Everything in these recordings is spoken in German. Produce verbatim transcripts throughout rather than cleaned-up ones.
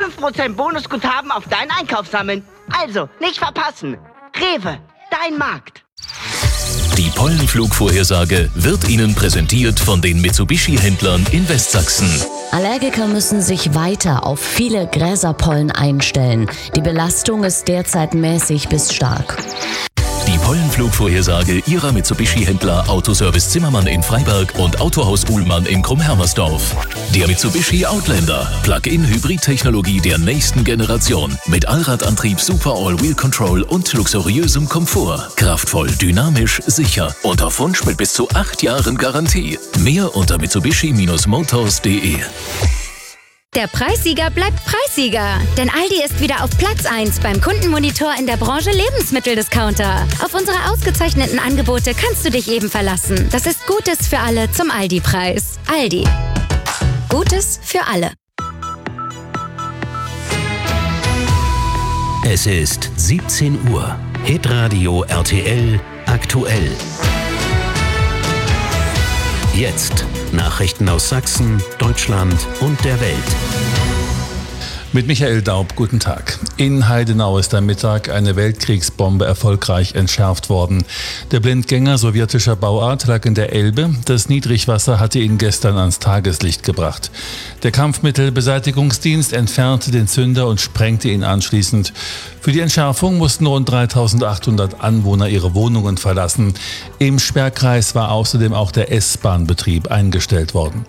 fünf Prozent Bonusguthaben auf deinen Einkauf sammeln. Also, nicht verpassen. Rewe, dein Markt. Die Pollenflugvorhersage wird Ihnen präsentiert von den Mitsubishi-Händlern in Westsachsen. Allergiker müssen sich weiter auf viele Gräserpollen einstellen. Die Belastung ist derzeit mäßig bis stark. Die Pollenflugvorhersage Ihrer Mitsubishi-Händler Autoservice Zimmermann in Freiberg und Autohaus Uhlmann in Krumm-Hermersdorf. Der Mitsubishi Outlander. Plug-in-Hybrid-Technologie der nächsten Generation. Mit Allradantrieb, Super All-Wheel Control und luxuriösem Komfort. Kraftvoll, dynamisch, sicher. Und auf Wunsch mit bis zu acht Jahren Garantie. Mehr unter mitsubishi Motors punkt de. Der Preissieger bleibt Preissieger, denn Aldi ist wieder auf Platz eins beim Kundenmonitor in der Branche Lebensmitteldiscounter. Auf unsere ausgezeichneten Angebote kannst du dich eben verlassen. Das ist Gutes für alle zum Aldi-Preis. Aldi. Gutes für alle. Es ist siebzehn Uhr. Hitradio R T L aktuell. Jetzt Nachrichten aus Sachsen, Deutschland und der Welt. Mit Michael Daub, guten Tag. In Heidenau ist am Mittag eine Weltkriegsbombe erfolgreich entschärft worden. Der Blindgänger sowjetischer Bauart lag in der Elbe. Das Niedrigwasser hatte ihn gestern ans Tageslicht gebracht. Der Kampfmittelbeseitigungsdienst entfernte den Zünder und sprengte ihn anschließend. Für die Entschärfung mussten rund dreitausendachthundert Anwohner ihre Wohnungen verlassen. Im Sperrkreis war außerdem auch der S-Bahn-Betrieb eingestellt worden.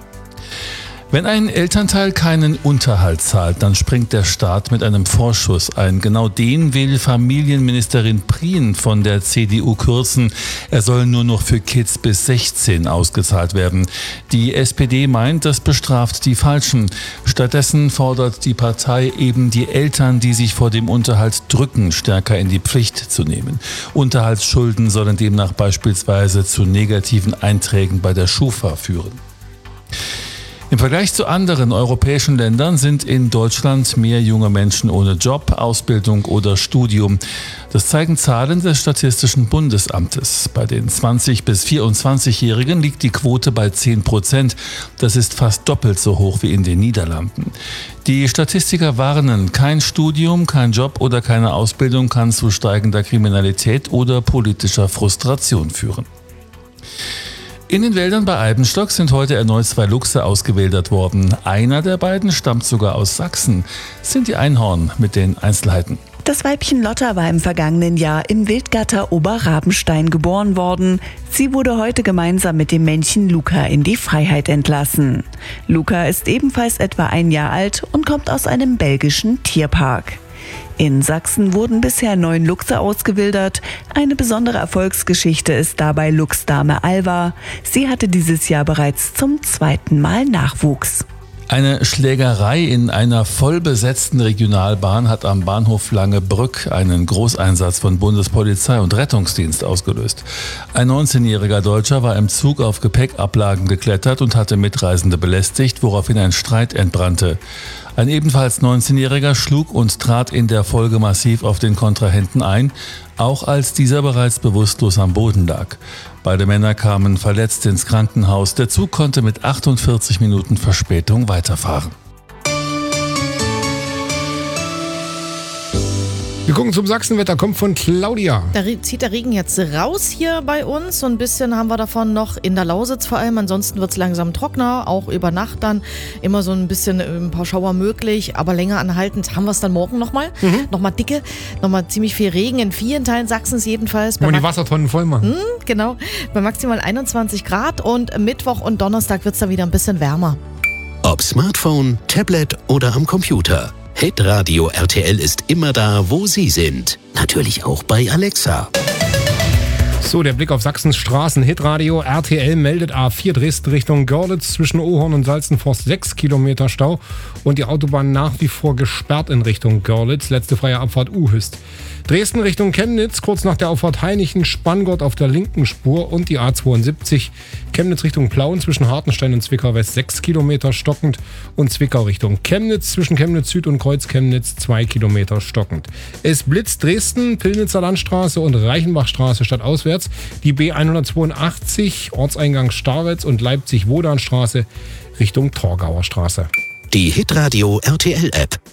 Wenn ein Elternteil keinen Unterhalt zahlt, dann springt der Staat mit einem Vorschuss ein. Genau den will Familienministerin Prien von der C D U kürzen. Er soll nur noch für Kids bis sechzehn ausgezahlt werden. Die S P D meint, das bestraft die Falschen. Stattdessen fordert die Partei eben die Eltern, die sich vor dem Unterhalt drücken, stärker in die Pflicht zu nehmen. Unterhaltsschulden sollen demnach beispielsweise zu negativen Einträgen bei der Schufa führen. Im Vergleich zu anderen europäischen Ländern sind in Deutschland mehr junge Menschen ohne Job, Ausbildung oder Studium. Das zeigen Zahlen des Statistischen Bundesamtes. Bei den zwanzig- bis vierundzwanzigjährigen liegt die Quote bei zehn Prozent. Das ist fast doppelt so hoch wie in den Niederlanden. Die Statistiker warnen, kein Studium, kein Job oder keine Ausbildung kann zu steigender Kriminalität oder politischer Frustration führen. In den Wäldern bei Eibenstock sind heute erneut zwei Luchse ausgewildert worden. Einer der beiden stammt sogar aus Sachsen. Cindy Einhorn mit den Einzelheiten. Das Weibchen Lotta war im vergangenen Jahr im Wildgatter Oberrabenstein geboren worden. Sie wurde heute gemeinsam mit dem Männchen Luca in die Freiheit entlassen. Luca ist ebenfalls etwa ein Jahr alt und kommt aus einem belgischen Tierpark. In Sachsen wurden bisher neun Luchse ausgewildert. Eine besondere Erfolgsgeschichte ist dabei Luchsdame Alva. Sie hatte dieses Jahr bereits zum zweiten Mal Nachwuchs. Eine Schlägerei in einer vollbesetzten Regionalbahn hat am Bahnhof Langebrück einen Großeinsatz von Bundespolizei und Rettungsdienst ausgelöst. Ein neunzehnjähriger Deutscher war im Zug auf Gepäckablagen geklettert und hatte Mitreisende belästigt, woraufhin ein Streit entbrannte. Ein ebenfalls neunzehnjähriger schlug und trat in der Folge massiv auf den Kontrahenten ein, auch als dieser bereits bewusstlos am Boden lag. Beide Männer kamen verletzt ins Krankenhaus. Der Zug konnte mit achtundvierzig Minuten Verspätung weiterfahren. Wir gucken zum Sachsenwetter, kommt von Claudia. Da zieht der Regen jetzt raus hier bei uns. So ein bisschen haben wir davon noch in der Lausitz vor allem. Ansonsten wird es langsam trockener, auch über Nacht dann. Immer so ein bisschen ein paar Schauer möglich, aber länger anhaltend haben wir es dann morgen nochmal. Mhm. Nochmal dicke, nochmal ziemlich viel Regen in vielen Teilen Sachsens jedenfalls. Wollen wir die Wassertonnen voll machen? Mhm, genau, bei maximal einundzwanzig Grad und Mittwoch und Donnerstag wird es dann wieder ein bisschen wärmer. Ob Smartphone, Tablet oder am Computer. Hitradio R T L ist immer da, wo Sie sind. Natürlich auch bei Alexa. So, der Blick auf Sachsens Straßen. Hitradio R T L meldet A vier Dresden Richtung Görlitz zwischen Ohorn und Salzenforst sechs Kilometer Stau und die Autobahn nach wie vor gesperrt in Richtung Görlitz. Letzte freie Abfahrt Uhüst. Dresden Richtung Chemnitz, kurz nach der Auffahrt Heinichen, Spanngott auf der linken Spur und die A zweiundsiebzig. Chemnitz Richtung Plauen zwischen Hartenstein und Zwickau West sechs Kilometer stockend und Zwickau Richtung Chemnitz zwischen Chemnitz Süd und Kreuz Chemnitz zwei Kilometer stockend. Es blitzt Dresden, Pillnitzer Landstraße und Reichenbachstraße stadtauswärts. Die B hundertzweiundachtzig, Ortseingang Starwitz und Leipzig-Wodanstraße Richtung Torgauer Straße. Die Hitradio R T L App.